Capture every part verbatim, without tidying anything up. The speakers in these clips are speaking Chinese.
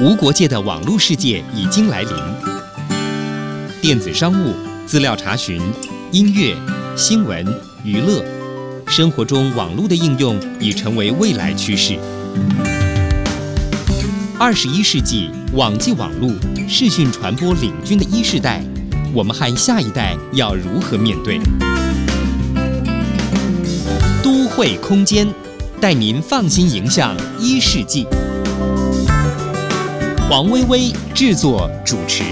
无国界的网络世界已经来临，电子商务、资料查询、音乐、新闻、娱乐，生活中网络的应用已成为未来趋势。二十一世纪，网际网络、视讯传播领军的一世代，我们和下一代要如何面对？都会空间带您放心迎向一世纪。黄薇薇制作主持。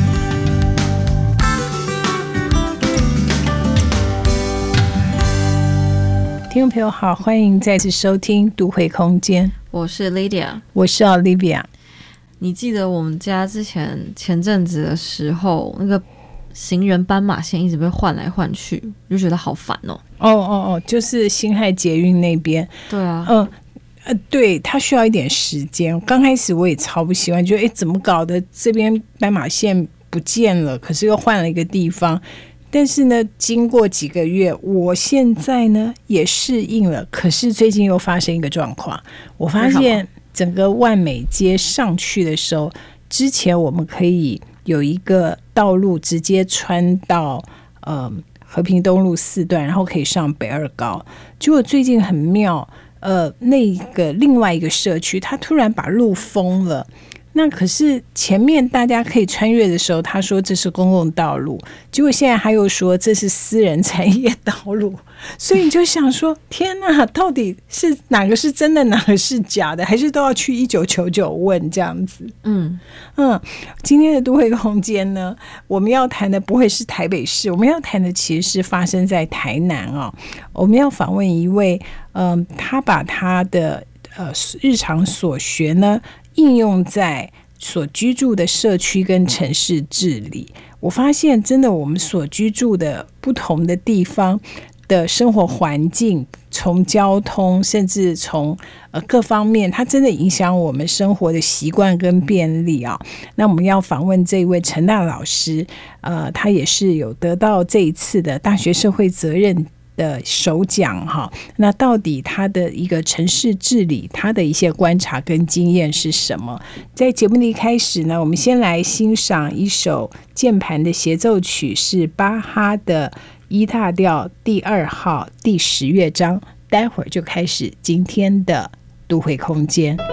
听众朋友好，欢迎再次收听都会空间， 我是 Lydia， 我是 Olivia。 你记得我们家之前前阵子的时候，那个行人斑马线一直被换来换去，我就觉得好烦哦。 哦哦哦，就是辛亥捷运那边。 对啊， 嗯呃，对，它需要一点时间。刚开始我也超不习惯，觉得哎，怎么搞的？这边斑马线不见了，可是又换了一个地方。但是呢，经过几个月，我现在呢也适应了。可是最近又发生一个状况，我发现整个万美街上去的时候，之前我们可以有一个道路直接穿到呃和平东路四段，然后可以上北二高。结果最近很妙。呃，那个另外一个社区，他突然把路封了。那可是前面大家可以穿越的时候，他说这是公共道路，结果现在他又说这是私人产业道路，所以你就想说，天哪，到底是哪个是真的，哪个是假的，还是都要去一九九九问这样子？嗯嗯，今天的都会空间呢，我们要谈的不会是台北市，我们要谈的其实是发生在台南哦。我们要访问一位，嗯，他把他的呃日常所学呢，应用在所居住的社区跟城市治理。我发现真的我们所居住的不同的地方的生活环境，从交通甚至从呃各方面，它真的影响我们生活的习惯跟便利啊。那我们要访问这位陈大老师，呃，他也是有得到这一次的大学社会责任的首奖哈。那到底他的一个城市治理，他的一些观察跟经验是什么？在节目的一开始呢，我们先来欣赏一首键盘的协奏曲，是巴哈的E大调第二号第十乐章。待会儿就开始今天的都会空间。